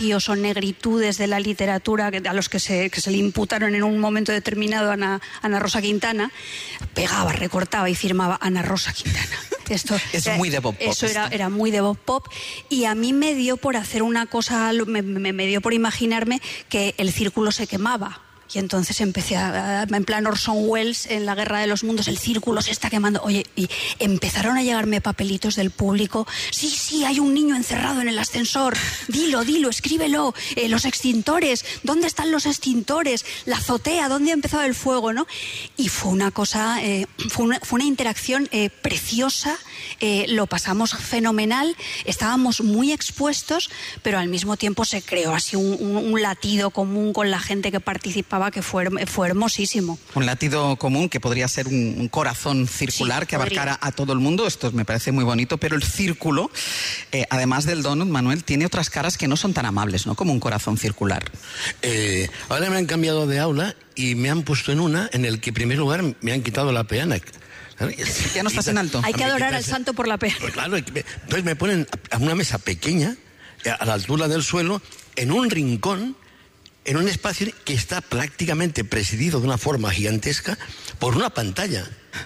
o negritudes de la literatura a los que se le imputaron en un momento determinado a Ana Rosa Quintana, pegaba, recortaba y firmaba Ana Rosa Quintana. Esto es muy de Bob Pop. Eso era muy de Bob Pop, y a mí me dio por hacer una cosa, me dio por imaginarme que el círculo se quemaba. Y entonces empecé en plan Orson Welles en La Guerra de los Mundos, el círculo se está quemando. Oye, y empezaron a llegarme papelitos del público. Sí, hay un niño encerrado en el ascensor. Dilo, escríbelo. Los extintores, ¿dónde están los extintores? La azotea, ¿dónde ha empezado el fuego? ¿No? Y fue una cosa, fue una interacción preciosa. Lo pasamos fenomenal. Estábamos muy expuestos, pero al mismo tiempo se creó así un latido común con la gente que participaba, que fue hermosísimo. Un latido común que podría ser un corazón circular, sí, que abarcara a todo el mundo. Esto me parece muy bonito, pero el círculo, además del donut, Manuel, tiene otras caras que no son tan amables, ¿no? Como un corazón circular. Ahora me han cambiado de aula y me han puesto en una en el que, en primer lugar, me han quitado la peana. Ya no estás en alto. Hay que adorar al santo por la peana. Pues claro, entonces me ponen a una mesa pequeña, a la altura del suelo, en un rincón, en un espacio que está prácticamente presidido de una forma gigantesca por una pantalla.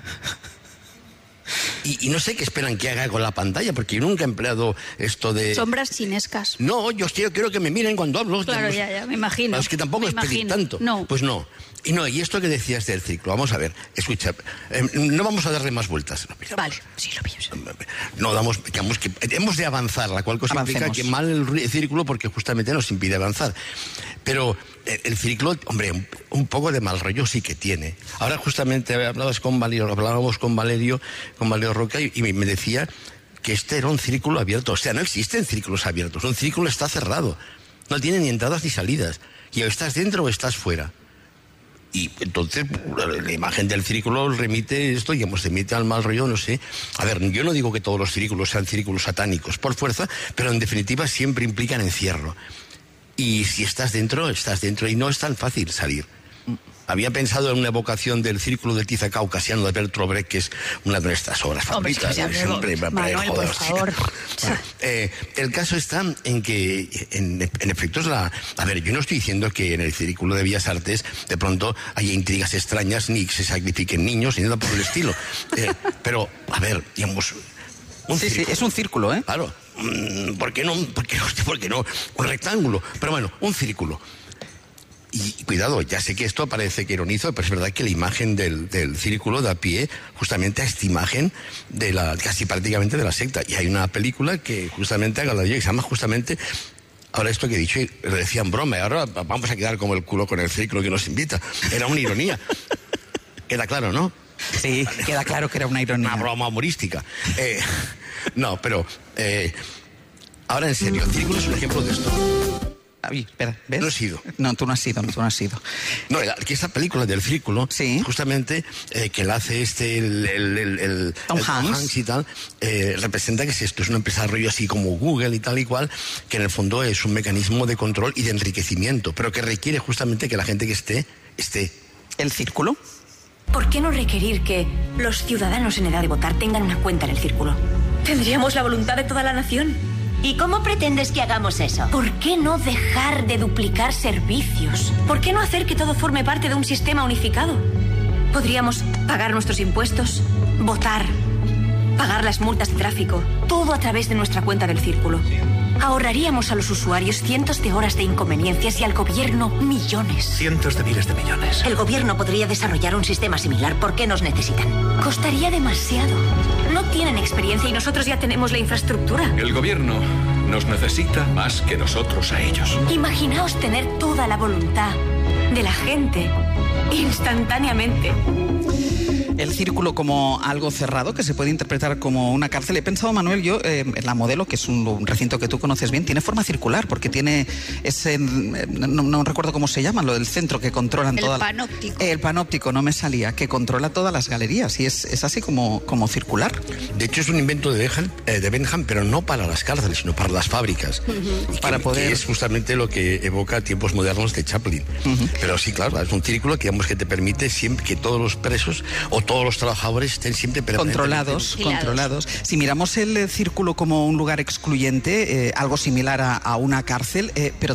Y no sé qué esperan que haga con la pantalla, porque yo nunca he empleado esto de... Sombras chinescas. No, yo quiero que me miren cuando hablo. Claro, ya, me imagino. Es que tampoco es pedir tanto. No. Pues no. Y esto que decías del ciclo, vamos a ver, escucha, no vamos a darle más vueltas. Vale, sí, lo pillo. No digamos que hemos de avanzar, la cual cosa implica que mal el círculo porque justamente nos impide avanzar. Pero el círculo, hombre, un poco de mal rollo sí que tiene. Ahora justamente hablábamos con Valerio Roca y me decía que este era un círculo abierto. O sea, no existen círculos abiertos, un círculo está cerrado. No tiene ni entradas ni salidas. Y o estás dentro o estás fuera. Y entonces la imagen del círculo remite esto, digamos, remite al mal rollo, no sé. A ver, yo no digo que todos los círculos sean círculos satánicos por fuerza, pero en definitiva siempre implican encierro. Y si estás dentro y no es tan fácil salir. Había pensado en una evocación del Círculo del Tiza Caucasiano de Bertolt Brecht, que es una de nuestras obras favoritas. Manuel, por favor. Bueno, el caso está en que, en efecto, a ver, yo no estoy diciendo que en el Círculo de Bellas Artes de pronto haya intrigas extrañas, ni se sacrifiquen niños, ni nada por el estilo. Pero, a ver, digamos... Sí, es un círculo, ¿eh? Claro. ¿Por qué no? Un rectángulo. Pero bueno, un círculo. Y cuidado, ya sé que esto parece que ironizo, pero es verdad que la imagen del círculo da pie justamente a esta imagen casi prácticamente de la secta. Y hay una película que justamente haga la que se llama justamente... Ahora esto que he dicho, lo decía en broma, y ahora vamos a quedar como el culo con el círculo que nos invita. Era una ironía. Queda claro, ¿no? Sí, queda claro que era una ironía. Una broma humorística. No, pero... ahora en serio, el círculo es un ejemplo de esto. Ay, espera, ¿ves? No he sido. No, tú no has sido. No, que esta película del círculo, sí, justamente, que la hace Tom Hanks y tal, representa que esto es una empresa de rollo así como Google y tal y cual, que en el fondo es un mecanismo de control y de enriquecimiento, pero que requiere justamente que la gente que esté. ¿El círculo? ¿Por qué no requerir que los ciudadanos en edad de votar tengan una cuenta en el círculo? ¿Tendríamos la voluntad de toda la nación? ¿Y cómo pretendes que hagamos eso? ¿Por qué no dejar de duplicar servicios? ¿Por qué no hacer que todo forme parte de un sistema unificado? Podríamos pagar nuestros impuestos, votar, pagar las multas de tráfico, todo a través de nuestra cuenta del círculo. Ahorraríamos a los usuarios cientos de horas de inconveniencias y al gobierno millones. Cientos de miles de millones. El gobierno podría desarrollar un sistema similar. ¿Por qué nos necesitan? Costaría demasiado. No tienen experiencia y nosotros ya tenemos la infraestructura. El gobierno nos necesita más que nosotros a ellos. Imaginaos tener toda la voluntad de la gente instantáneamente. El círculo como algo cerrado que se puede interpretar como una cárcel. He pensado, Manuel, yo, la Modelo, que es un recinto que tú conoces bien, tiene forma circular porque tiene ese, no recuerdo cómo se llama, lo del centro que controlan toda... El panóptico. El panóptico, no me salía, que controla todas las galerías y es así como circular. De hecho, es un invento de Benham, pero no para las cárceles, sino para las fábricas. Y para poder... que es justamente lo que evoca tiempos modernos de Chaplin. Pero sí, claro, es un círculo que, digamos, que te permite siempre que todos los presos, o todos los trabajadores estén siempre controlados. Si miramos el círculo como un lugar excluyente, algo similar a una cárcel, pero